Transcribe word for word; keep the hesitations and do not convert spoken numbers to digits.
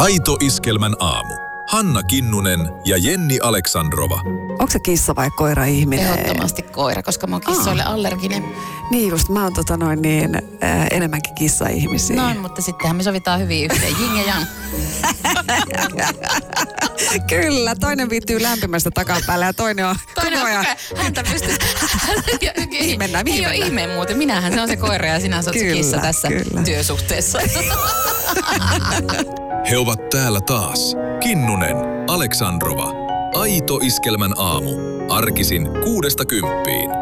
Aito Iskelmän aamu. Hanna Kinnunen ja Jenni Aleksandrova. Onko se kissa vai koira ihminen? Ehdottomasti koira, koska mä oon kissoille Aa. allerginen. Niin just, mä oon tota noin niin, äh, enemmänkin kissa-ihmisiä. No, mutta sittenhän me sovitaan hyvin yhteen. Jing ja jang. Kyllä, toinen viittyy lämpimästä takapäällä ja toinen on Toinen koko on ajan. häntä pystyy. Mihin mennään, mihin Ei ole mennään? ihme muuten. Minähän se on se koira ja sinä olet se Kyllä, kissa tässä kyllä. työsuhteessa. He ovat täällä taas. Kinnunen, Aleksandrova. Aito Iskelmän aamu. Arkisin kuudesta kymppiin.